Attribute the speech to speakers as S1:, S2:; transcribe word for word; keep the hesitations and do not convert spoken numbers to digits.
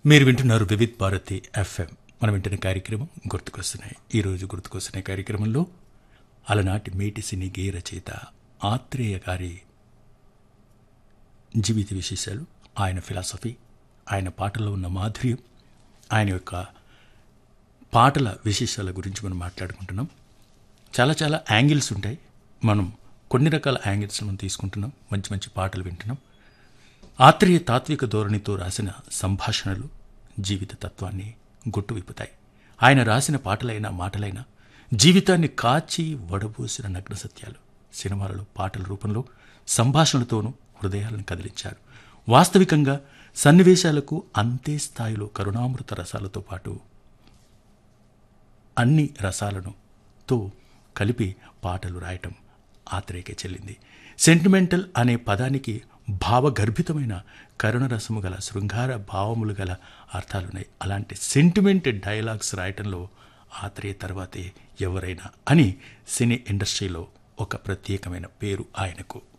S1: మీరు వింటున్నారు వివిధ్ భారతి ఎఫ్ఎం. మనం వింటున్న కార్యక్రమం గుర్తుకొస్తున్నాయి. ఈరోజు గుర్తుకొస్తున్న కార్యక్రమంలో అలనాటి మేటి సినీ గేయ రచయిత ఆత్రేయ గారి జీవిత విశేషాలు, ఆయన ఫిలాసఫీ, ఆయన పాటల్లో ఉన్న మాధుర్యం, ఆయన యొక్క పాటల విశేషాల గురించి మనం మాట్లాడుకుంటున్నాం. చాలా చాలా యాంగిల్స్ ఉంటాయి. మనం కొన్ని రకాల యాంగిల్స్ మనం తీసుకుంటున్నాం. మంచి మంచి పాటలు వింటున్నాం. ఆత్రేయ తాత్విక ధోరణితో రాసిన సంభాషణలు జీవిత తత్వాన్ని గుట్టు విప్పుతాయి. ఆయన రాసిన పాటలైన మాటలైన జీవితాన్ని కాచి వడబోసిన నగ్న సత్యాలు. సినిమాలలో పాటల రూపంలో సంభాషణలతోనూ హృదయాలను కదిలించారు. వాస్తవికంగా సన్నివేశాలకు అంతే స్థాయిలో కరుణామృత రసాలతో పాటు అన్ని రసాలను తో కలిపి పాటలు రాయటం ఆత్రేయకే చెల్లింది. సెంటిమెంటల్ అనే పదానికి భావగర్భితమైన కరుణరసము గల శృంగార భావములు గల అర్థాలున్నాయి. అలాంటి సెంటిమెంట్ డైలాగ్స్ రాయటంలో ఆత్రేయ తర్వాతే ఎవరైనా అని సినీ ఇండస్ట్రీలో ఒక ప్రత్యేకమైన పేరు ఆయనకు.